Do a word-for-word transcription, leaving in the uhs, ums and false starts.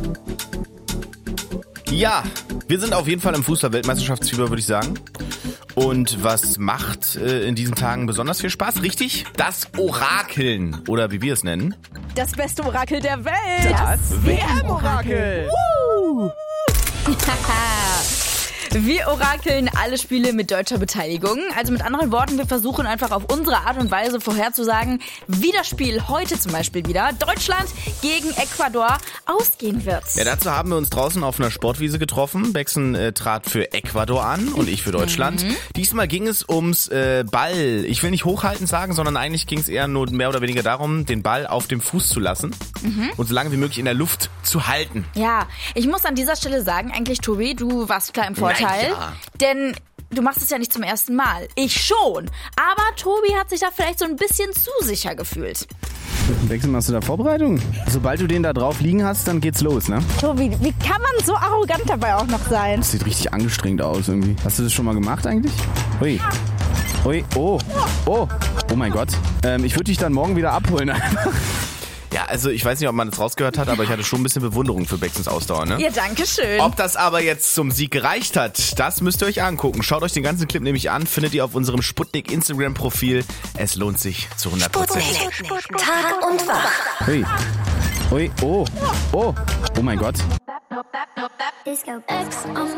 Ja, wir sind auf jeden Fall im Fußball-Weltmeisterschaftsfieber, würde ich sagen. Und was macht äh, in diesen Tagen besonders viel Spaß? Richtig? Das Orakeln. Oder wie wir es nennen. Das beste Orakel der Welt. Das W M-Orakel. Woo! Wir orakeln alle Spiele mit deutscher Beteiligung. Also mit anderen Worten, wir versuchen einfach auf unsere Art und Weise vorherzusagen, wie das Spiel heute zum Beispiel wieder Deutschland gegen Ecuador ausgehen wird. Ja, dazu haben wir uns draußen auf einer Sportwiese getroffen. Bexen äh, trat für Ecuador an und ich für Deutschland. Mhm. Diesmal ging es ums äh, Ball. Ich will nicht hochhalten sagen, sondern eigentlich ging es eher nur mehr oder weniger darum, den Ball auf dem Fuß zu lassen mhm. und so lange wie möglich in der Luft zu halten. Ja, ich muss an dieser Stelle sagen, eigentlich, Tobi, du warst klar im Vorteil. Nein, ja. Denn du machst es ja nicht zum ersten Mal. Ich schon. Aber Tobi hat sich da vielleicht so ein bisschen zu sicher gefühlt. Wechsel, machst du da Vorbereitung? Sobald du den da drauf liegen hast, dann geht's los, ne? Tobi, wie kann man so arrogant dabei auch noch sein? Das sieht richtig angestrengt aus irgendwie. Hast du das schon mal gemacht eigentlich? Hui. Hui. Oh. Oh. Oh mein Gott. Ähm, ich würde dich dann morgen wieder abholen einfach. Ja, also ich weiß nicht, ob man das rausgehört hat, aber ich hatte schon ein bisschen Bewunderung für Bexens Ausdauer, ne? Ja, danke schön. Ob das aber jetzt zum Sieg gereicht hat, das müsst ihr euch angucken. Schaut euch den ganzen Clip nämlich an, findet ihr auf unserem Sputnik Instagram-Profil. Es lohnt sich zu hundert Prozent. Sputnik. Tag und Wach. Hui. Hui. Oh. Oh. Oh mein Gott. Disco X on